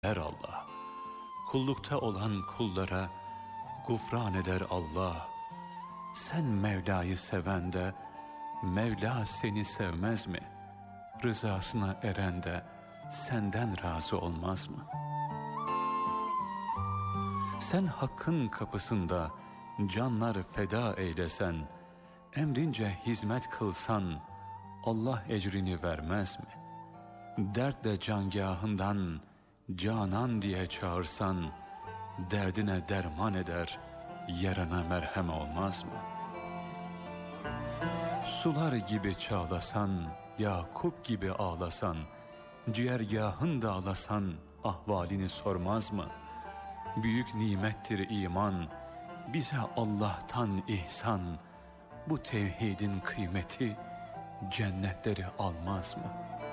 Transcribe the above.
Allah. Kullukta olan kullara gufran eder Allah. Sen Mevla'yı seven de Mevla seni sevmez mi? Rızasına eren de senden razı olmaz mı? Sen hakkın kapısında canlar feda eylesen, emrince hizmet kılsan Allah ecrini vermez mi? Dertle cangahından canan diye çağırsan, derdine derman eder, yarana merhem olmaz mı? Sular gibi çağlasan, Yakup gibi ağlasan, ciğergahın dağlasan, ahvalini sormaz mı? Büyük nimettir iman, bize Allah'tan ihsan, bu tevhidin kıymeti cennetleri almaz mı?